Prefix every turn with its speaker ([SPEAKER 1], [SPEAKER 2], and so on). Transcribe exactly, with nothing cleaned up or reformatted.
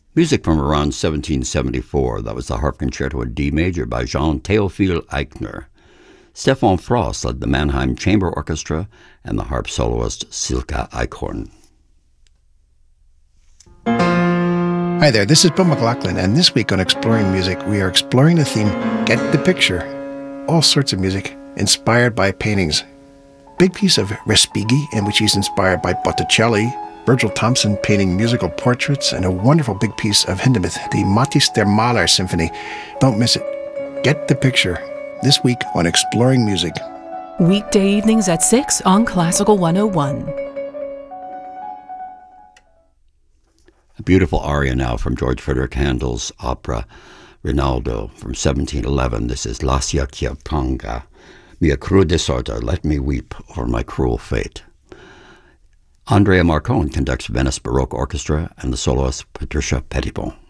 [SPEAKER 1] Music from around seventeen seventy-four. That was the Harp Concerto in D major by Jean Théophile Eichner. Stefan Frost led the Mannheim Chamber Orchestra and the harp soloist Silke Eichhorn.
[SPEAKER 2] Hi there, this is Bill McLaughlin, and this week on Exploring Music, we are exploring the theme, Get the Picture. All sorts of music inspired by paintings. Big piece of Respighi, in which he's inspired by Botticelli, Virgil Thomson painting musical portraits, and a wonderful big piece of Hindemith, the Matthäus der Maler Symphony. Don't miss it. Get the Picture, this week on Exploring Music.
[SPEAKER 3] Weekday evenings at six on Classical one oh one.
[SPEAKER 1] A beautiful aria now from George Frederick Handel's opera Rinaldo from seventeen eleven. This is Lascia che pianga, mia cruda sorte, let me weep over my cruel fate. Andrea Marcon conducts Venice Baroque Orchestra and the soloist Patricia Pettibon.